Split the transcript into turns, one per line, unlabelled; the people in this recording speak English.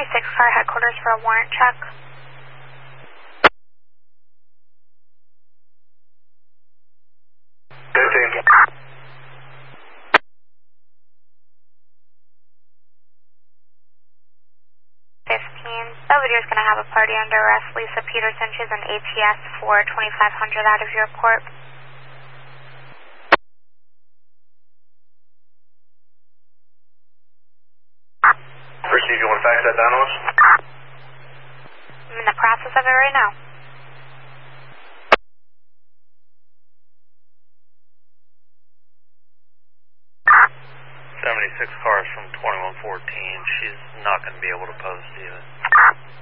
car headquarters for a warrant check. Belvedere is going to have a party under arrest. Lisa Peterson, she's an ATS for 2500 out of your corp.
Steve, you want to fax that down to us?
I'm in the process of it right now.
76 cars from 2114. She's not going to be able to post either.